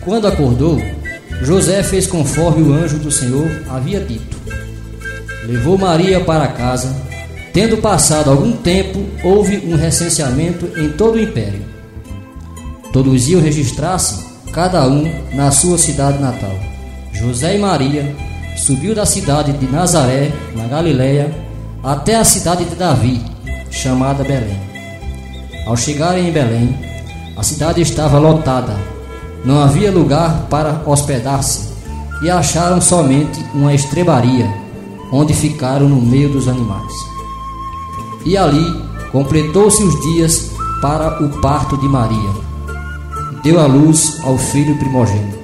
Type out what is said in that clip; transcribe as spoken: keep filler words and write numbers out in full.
Quando acordou, José fez conforme o anjo do Senhor havia dito. Levou Maria para casa. Tendo passado algum tempo, houve um recenseamento em todo o império. Todos iam registrar-se, cada um na sua cidade natal. José e Maria subiu da cidade de Nazaré, na Galiléia, até a cidade de Davi, chamada Belém. Ao chegarem em Belém, a cidade estava lotada, não havia lugar para hospedar-se, e acharam somente uma estrebaria, onde ficaram no meio dos animais. E ali completou-se os dias para o parto de Maria. Deu à luz ao filho primogênito.